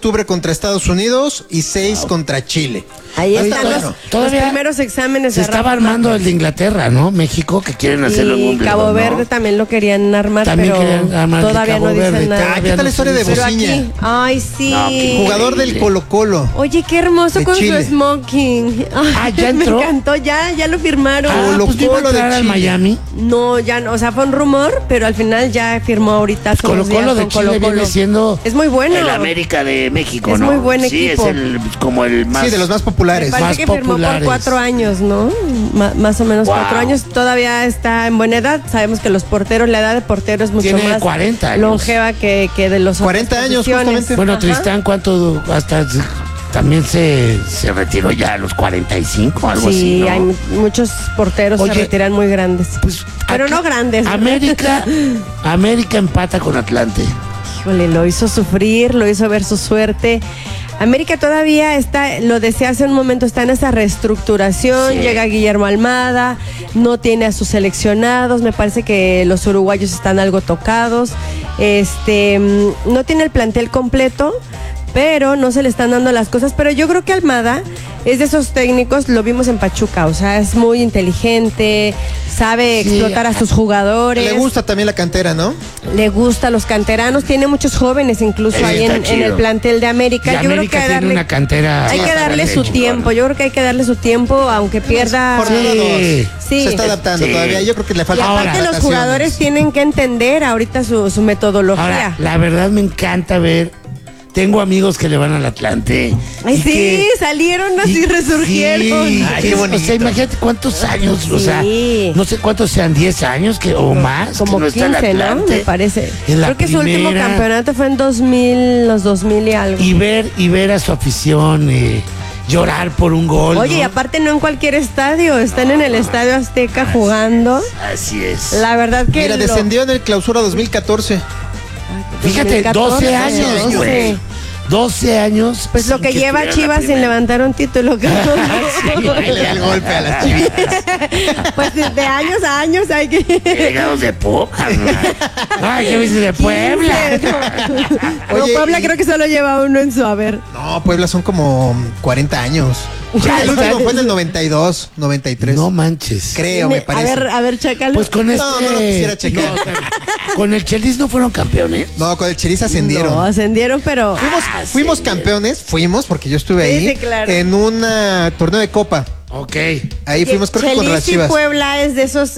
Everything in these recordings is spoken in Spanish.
octubre contra Estados Unidos y 6 contra Chile. Ahí están los Todavía primeros exámenes. Se estaba armando el de Inglaterra, ¿no? México, que quieren hacerlo en Y Wimbledon, Cabo ¿no? Verde también lo querían armar, También pero querían armar de todavía Cabo no Verde, dicen nada. todavía ¿Qué tal la historia de Pero Bociña? aquí, ay, sí. No, qué Jugador del Colo-Colo. Oye, qué hermoso De con Chile. su smoking. Ay, ¿ya entró? Me encantó, ya lo firmaron. Pues no iba a Colo-Colo de entrar al Chile. Miami. No, ya no, o sea, fue un rumor, pero al final ya firmó ahorita. hace unos Colo-Colo días de con Chile Colo-Colo. viene siendo Es muy bueno. el América de México, Es ¿no? muy buen sí, equipo. es como el más... Sí, de los más populares. Parece más que firmó populares. por 4 años, ¿no? Más o menos Wow. 4 años. Todavía está en buena edad. Sabemos que los porteros, la edad de portero es mucho Tiene más 40 años. longeva que de los 40 otras años, posiciones. justamente. Bueno, Ajá. Tristán, ¿cuánto? Hasta también se retiró ya a los 45, algo así, Sí, ¿no? hay muchos porteros Oye, se retiran muy grandes. Pues, pero acá- no grandes. ¿no? América empata con Atlante. Híjole, lo hizo sufrir, lo hizo ver su suerte. América todavía está, lo decía hace un momento, está en esa reestructuración. Sí. Llega Guillermo Almada, no tiene a sus seleccionados. Me parece que los uruguayos están algo tocados. No tiene el plantel completo, pero no se le están dando las cosas. Pero yo creo que Almada es de esos técnicos, lo vimos en Pachuca, o sea, es muy inteligente, sabe Sí. explotar a sus jugadores. Le gusta también la cantera, ¿no? Le gusta a los canteranos, tiene muchos jóvenes incluso Está ahí en chido. el plantel de América. Y Yo creo América que tiene una cantera... hay que darle su chingona. tiempo. Yo creo que hay que darle su tiempo, aunque pierda. Jornada Sí. 2. Sí. Se está adaptando Sí. todavía. Yo creo que le Y falta aparte los adaptaciones. jugadores tienen que entender ahorita su metodología. Ahora, la verdad me encanta ver... Tengo amigos que le van al Atlante. Ay, y sí, que- salieron así, y- resurgieron. Sí, Ay, qué bonito. O sea, imagínate cuántos años, o sea, Sí. no sé cuántos sean, 10 años o más. Como que no está el 15, ¿no? Atlante. Me parece. En la Creo que su último primera. campeonato fue en 2000, los 2000 y algo. Y ver a su afición llorar por un gol. Oye, ¿no? y aparte no en cualquier estadio, están en el Estadio Azteca jugando. Así es. La verdad que Mira, descendió en el clausura 2014. Fíjate, 12 años, 12. güey. 12 años. Pues lo sin que lleva estuvieran en la Chivas sin primera. levantar un título. Que Ahí le da el golpe a las chivitas. pues de años a años hay que... Llegados de Puebla. Ay, ¿qué dices de Puebla? Pero Oye, Puebla y- creo que solo lleva uno en su haber. No, Puebla son como 40 años. Ya El último está. fue en el 92, 93. No manches. Creo, me parece. A ver, Chacal. Pues con este. No, no lo quisiera checar. Con el Chelis no fueron campeones. No, con el Chelis ascendieron. No, ascendieron, pero... Fuimos campeones, porque yo estuve Sí, ahí, sí, claro. en un torneo de copa. Ok. Ahí fuimos, creo que con las Chelis y Chivas. Puebla es de esos,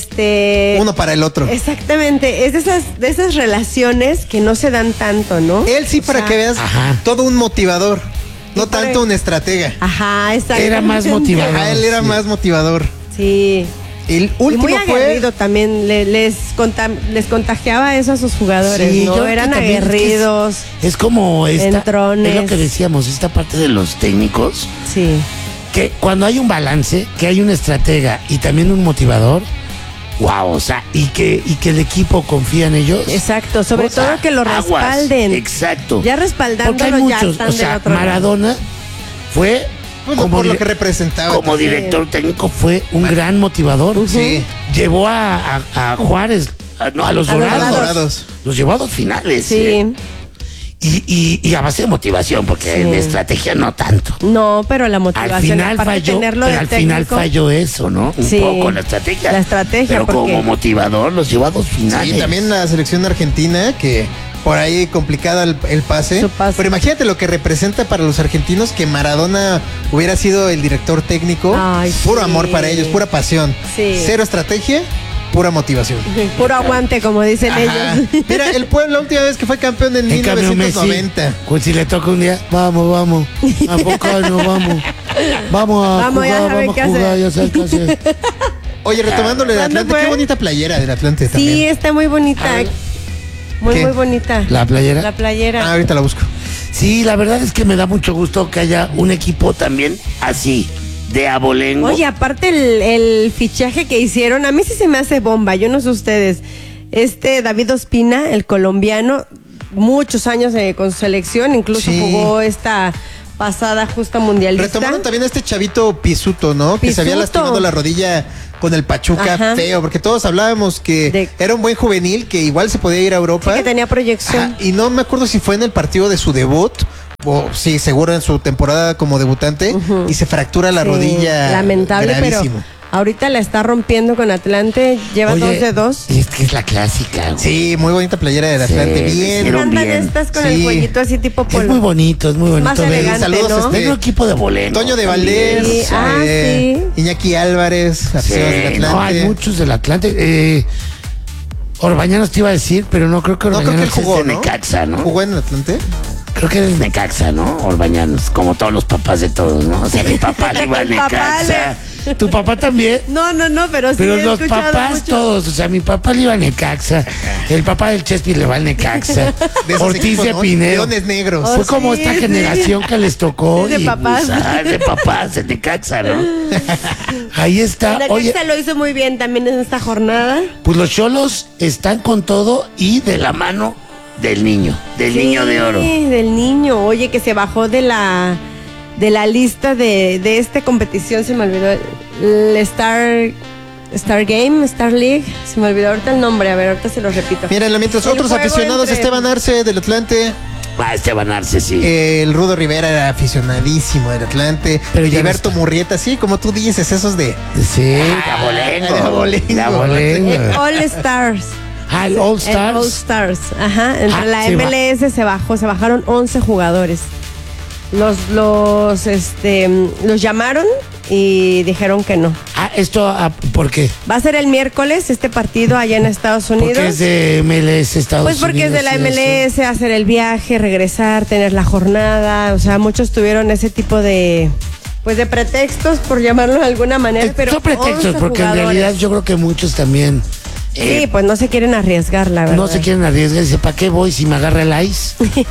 Uno para el otro. Exactamente, es de esas relaciones que no se dan tanto, ¿no? Él sí, O para sea, que veas, Ajá. todo un motivador. No Y por tanto el- un estratega. Ajá, exacto. Era más motivador. Ajá, él era Sí. más motivador. Sí. El Y último muy fue. aguerrido también, les contagiaba eso a sus jugadores, Sí, yo ¿no? creo que Eran también es que aguerridos. Es como esta. Entrones. Es lo que decíamos, esta parte de los técnicos. Sí. Que cuando hay un balance, que hay un estratega y también un motivador. Wow, o sea, y que el equipo confía en ellos. Exacto, sobre O sea, todo que lo aguas. respalden. Exacto. Ya Porque hay respaldándolo ya muchos, están o del sea, otro lado. Maradona fue Bueno, como, por lo dire- que representaba. como también. director técnico fue un gran motivador. Sí. Llevó a Juárez, a los A los Dorados. Dorados. Los llevó a 2 finales. Sí. Y a base de motivación, porque Sí. de estrategia no tanto. No, pero la motivación, Al final aparte de falló, tenerlo pero de al final técnico, falló eso, ¿no? Un Sí. poco la estrategia. La estrategia, Pero porque- como motivador los llevó a 2 finales. Sí, también la selección argentina, que por ahí complicada el pase. Su pase. Pero imagínate lo que representa para los argentinos que Maradona hubiera sido el director técnico. Ay, Puro sí. amor para ellos, pura pasión. Sí. Cero estrategia, pura motivación. puro aguante, como dicen Ajá. ellos. Mira, el pueblo la última vez que fue campeón en En cambio, Messi, 1990. pues si le toca un día, vamos, a Bocaño, vamos a Vamos, ya jugar, saben vamos qué a jugar, hacer. ya sabes qué hacer. Oye, retomándole el ¿Cuándo Atlante, fue? qué bonita playera del Atlante Sí, también. está muy bonita. Muy, ¿Qué? muy bonita. ¿La playera? La playera. Ah, ahorita la busco. Sí, la verdad es que me da mucho gusto que haya un equipo también así, de abolengo. Oye, aparte el fichaje que hicieron, a mí sí se me hace bomba, yo no sé ustedes. David Ospina, el colombiano, muchos años con su selección, incluso Sí. jugó esta pasada justa mundialista. Retomaron también a este chavito Pisuto, ¿no? Que se había Pisuto. lastimado la rodilla con el Pachuca Ajá. feo, porque todos hablábamos que era un buen juvenil, que igual se podía ir a Europa. Sí, que tenía proyección. Ajá, y no me acuerdo si fue en el partido de su debut sí, seguro en su temporada como debutante y se fractura la Sí, rodilla. lamentable, gravísimo. pero ahorita la está rompiendo con Atlante, lleva Oye, 2 de 2. Y es que es la clásica, güey. Sí, muy bonita playera del Sí, Atlante, le bien. hicieron Andan bien. estas con Sí. el cuellito así tipo Es polo. muy bonito, es muy bonito. Más ver- elegante, saludos, ¿no? este, Es un equipo de bolengo. Toño de también, Valdés, o sea, sí. Iñaki Álvarez, aficionados del sí, Atlante. no, hay muchos del Atlante. Orbañanos te iba a decir, pero no creo que No, creo que él Orbañanos jugó, es de ¿no? Necaxa, ¿no? ¿Jugó en el Atlante? Creo que eres Necaxa, ¿no? Orbañanos, como todos los papás de todos, ¿no? O sea, mi papá le iba a El papá Necaxa. ¿Tu papá también? No, pero sí Pero he los escuchado papás mucho. todos, o sea, mi papá le iba a Necaxa, el papá del Chespi le va al Necaxa, De esos Ortiz equipos, de ¿no? Pinedo. Leones negros. Fue como sí, esta sí. generación que les tocó. Es de y, papás. pues, de papás, el Necaxa, ¿no? Ahí está. El Oye, Necaxa lo hizo muy bien también en esta jornada. pues los Cholos están con todo y de la mano del niño de oro. Sí, del niño. Oye, que se bajó de la lista de esta competición, se me olvidó el Star League, se me olvidó ahorita el nombre, a ver, ahorita se lo repito. Miren, mientras El otros juego aficionados, entre- Esteban Arce del Atlante, Esteban Arce, sí. el Rudo Rivera era aficionadísimo del Atlante, Pero ya Gilberto no está. Murrieta, sí, como tú dices, esos de... Sí, de abolengo. de abolengo. De abolengo. El All Stars. El All El All Stars. Stars, ajá. Entre la se va. MLS se bajaron 11 jugadores. Los llamaron y dijeron que no. Esto, ¿por qué? Va a ser el miércoles este partido allá en Estados Unidos. Porque es de MLS Estados Pues porque es de la Unidos y eso. MLS, hacer el viaje, regresar, tener la jornada. O sea, muchos tuvieron ese tipo de pretextos, por llamarlo de alguna manera. Pero Son pretextos, 11 porque en jugadores. realidad yo creo que muchos también Sí, pues no se quieren arriesgar, la verdad. no se quieren arriesgar. Dice, ¿para qué voy si me agarra el ice?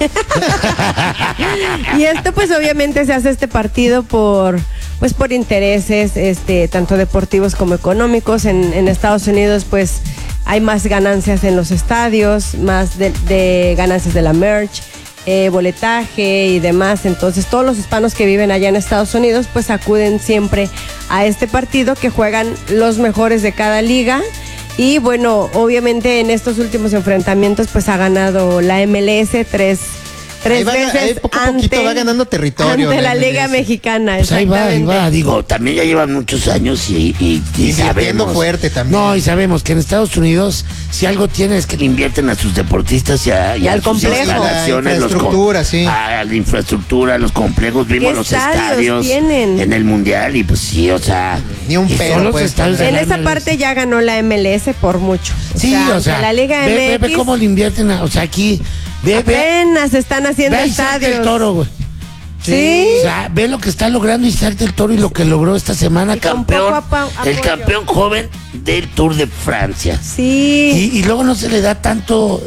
Y esto pues obviamente se hace este partido por intereses, tanto deportivos como económicos. En Estados Unidos pues hay más ganancias en los estadios, más de ganancias de la merch, boletaje y demás. Entonces todos los hispanos que viven allá en Estados Unidos pues acuden siempre a este partido que juegan los mejores de cada liga. Y bueno, obviamente en estos últimos enfrentamientos pues ha ganado la MLS tres Ahí va, veces ahí poco a poquito va ganando territorio ante la la Liga MLS. Mexicana. Pues ahí va. exactamente. Digo, también ya llevan muchos años y Invirtiendo sabemos. fuerte también. No, y sabemos que en Estados Unidos, si algo tiene es que le invierten a sus deportistas y al a sus complejo. instalaciones, A la infraestructura, sí. a la infraestructura, los complejos, vimos ¿Qué los estadios estadios tienen? en el Mundial y pues sí, o sea. Ni un y pedo, son los pues. estadios de En la esa MLS. parte ya ganó la MLS por mucho. Sí, o sea, de la Liga ve MX cómo le invierten, o sea, aquí, ve apenas están haciendo ve a Isaac del estadios. Toro, güey. Sí. O sea, ve lo que está logrando Isaac del Toro y lo que logró esta semana, Y con campeón, poco el apoyo. campeón joven del Tour de Francia. Sí. Y luego no se le da tanto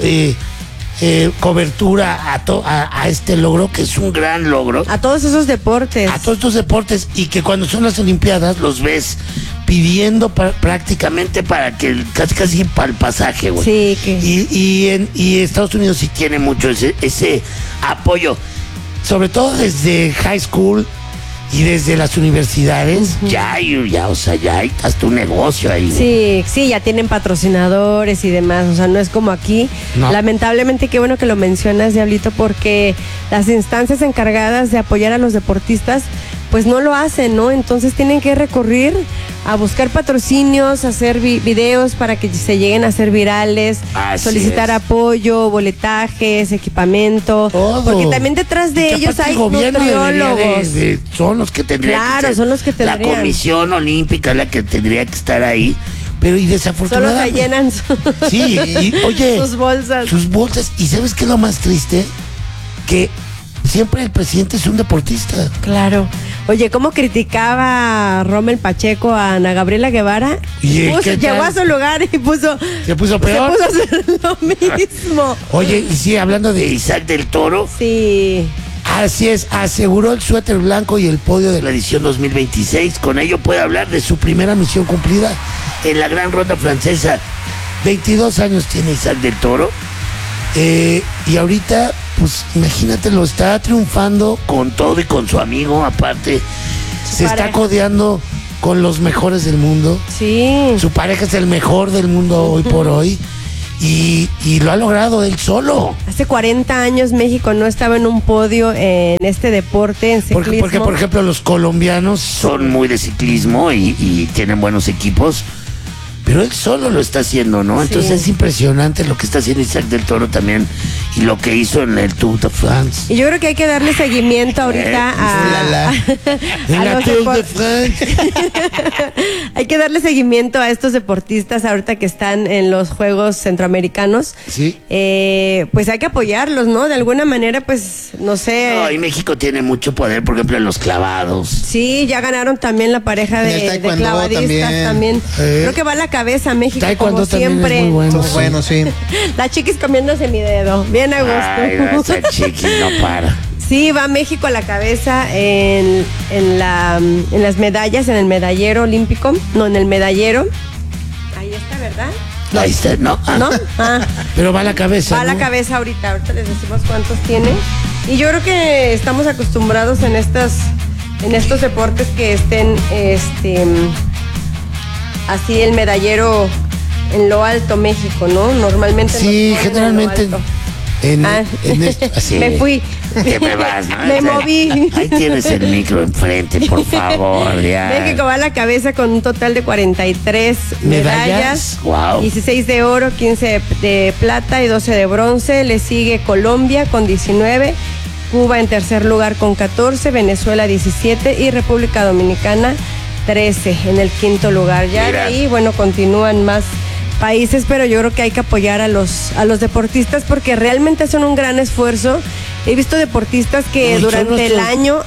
cobertura a este logro, que es un gran logro, A todos esos deportes. a todos estos deportes, y que cuando son las Olimpiadas los ves pidiendo prácticamente para que casi para el pasaje, güey. Sí, que Y Estados Unidos sí tiene mucho ese apoyo, sobre todo desde high school y desde las universidades. Ya hay hasta un negocio ahí. Sí, ya tienen patrocinadores y demás, o sea, no es como aquí. No. Lamentablemente, qué bueno que lo mencionas, Diablito, porque las instancias encargadas de apoyar a los deportistas, pues no lo hacen, ¿no? Entonces tienen que recurrir a buscar patrocinios, hacer videos para que se lleguen a ser virales, Así solicitar es. apoyo, boletajes, equipamiento, Todo. porque también detrás Y de que ellos aparte hay el gobierno debería nutriólogos. son los que tendrían Claro, que ser. son los que La tendrían. Comisión Olímpica es la que tendría que estar ahí, pero y Solo desafortunadamente se llenan sí, y, oye, sus bolsas. sus bolsas. ¿Y sabes qué es lo más triste? Que siempre el presidente es un deportista. Claro. Oye, ¿cómo criticaba Rommel Pacheco a Ana Gabriela Guevara? ¿Y qué Llegó tal? a su lugar y Se puso peor. se puso a hacer lo mismo. Oye, y sí, hablando de Isaac del Toro, Sí. así es, aseguró el suéter blanco y el podio de la edición 2026. Con ello puede hablar de su primera misión cumplida en la gran ronda francesa. 22 años tiene Isaac del Toro. Y ahorita, pues imagínate, lo está triunfando con todo y con su amigo, aparte. Se está pareja. codeando con los mejores del mundo. Sí. Su pareja es el mejor del mundo hoy por hoy. y lo ha logrado él solo. Hace 40 años México no estaba en un podio en este deporte, en ciclismo. Porque, por ejemplo, los colombianos son muy de ciclismo y tienen buenos equipos, pero él solo lo está haciendo, ¿no? Entonces Sí. es impresionante lo que está haciendo Isaac del Toro también y lo que hizo en el Tour de France. Y yo creo que hay que darle seguimiento ahorita Ulala. En a la los Tour de depor- France. hay que darle seguimiento a estos deportistas ahorita que están en los Juegos Centroamericanos. Sí. Pues hay que apoyarlos, ¿no? De alguna manera, pues, no sé. No, y México tiene mucho poder, por ejemplo, en los clavados. Sí, ya ganaron también la pareja En el de taekwondo clavadistas también. Creo que va a la cabeza México Taekwondo como también es siempre. muy bueno. Muy bueno, sí. La chiquis comiéndose mi dedo, bien a Ay, gusto. esa chiqui no para. Sí, va México a la cabeza en las medallas, en el medallero olímpico, no, en el medallero. Ahí está, ¿verdad? Ahí está, ¿no? ¿No? Ah, Pero va a la cabeza. va a la ¿no? cabeza ahorita les decimos cuántos tiene. Y yo creo que estamos acostumbrados en estos deportes que estén, así el medallero en lo alto México, ¿no? Normalmente nos Sí, ponen en lo generalmente alto. en esto. Así. Me fui. ¿Qué me vas? ¿no? Me moví. Ahí tienes el micro enfrente, por favor. Ya. México va a la cabeza con un total de 43 medallas. Wow. 16 de oro, 15 de plata y 12 de bronce. Le sigue Colombia con 19, Cuba en tercer lugar con 14, Venezuela 17 y República Dominicana 13 en el quinto lugar. Ya Mira. de ahí, bueno, continúan más países, pero yo creo que hay que apoyar a los deportistas porque realmente hacen un gran esfuerzo. He visto deportistas que Ay, son durante el nuestros- año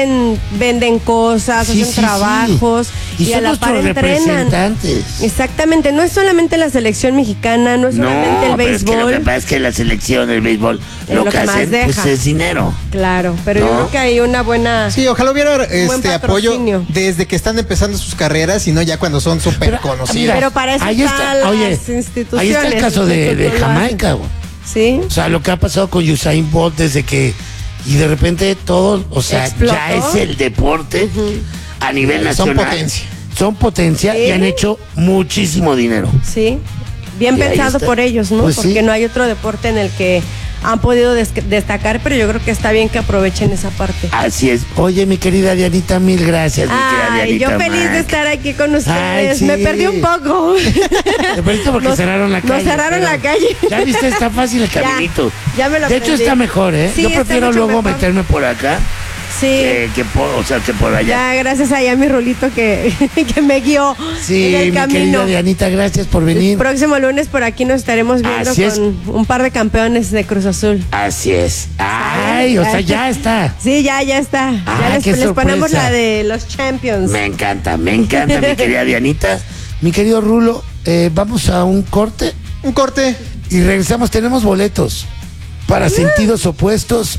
venden cosas, Sí, hacen sí, trabajos sí. Y a son la par nuestros entrenan. representantes. Exactamente, no es solamente la selección mexicana, no es solamente el pero es que lo béisbol. que pasa es que la selección, el béisbol, Es lo lo que que más hacen deja. pues es dinero. Claro, pero yo ¿No? creo que hay una buena. Sí, ojalá hubiera buen apoyo patrocinio. desde que están empezando sus carreras y no ya cuando son súper conocidos. mira, Pero para eso ahí están las oye, instituciones, ahí está el caso de nosotros lo Jamaica, hacen. güey. Sí. O sea, lo que ha pasado con Usain Bolt desde que... Y de repente todo, o sea, Explotó. ya es el deporte a nivel Son nacional. potencia. Son potencia Sí. y han hecho muchísimo dinero. Sí, bien Y ahí pensado está. por ellos, ¿no? Pues sí. Porque no hay otro deporte en el que han podido destacar, pero yo creo que está bien que aprovechen esa parte. Así es. Oye, mi querida Dianita, mil gracias, mi querida Ay, yo Dianita feliz de Mac. estar aquí con ustedes. Ay, sí. Me perdí un poco. Te perdiste porque Nos- cerraron la calle. nos cerraron pero la calle. Ya viste, está fácil el Ya, caminito. ya me lo De hecho, aprendí. está mejor, ¿eh? Sí, Yo está prefiero mucho luego mejor. meterme por acá Sí. que por allá. Ya, gracias a mi Rulito que me guió Sí, en el mi querida camino. Dianita, gracias por El venir. próximo lunes por aquí nos estaremos viendo Así es. con un par de campeones de Cruz Azul. Así es. Ay, o sea, ya está. Sí, ya está. Ah, Ya qué les ponemos sorpresa. la de los Champions. Me encanta, mi querida Dianita. Mi querido Rulo, vamos a un corte Un corte. y regresamos. Tenemos boletos para sentidos opuestos.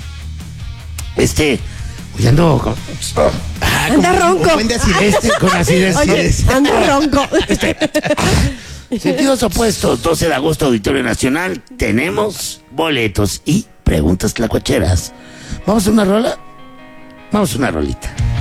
Oye, ando con... Anda ronco. Buen de acidez. con acidez. Oye, anda ronco. Sentidos opuestos, 12 de agosto, Auditorio Nacional. Tenemos boletos y preguntas tlacuacheras. ¿Vamos a una rola? Vamos a una rolita.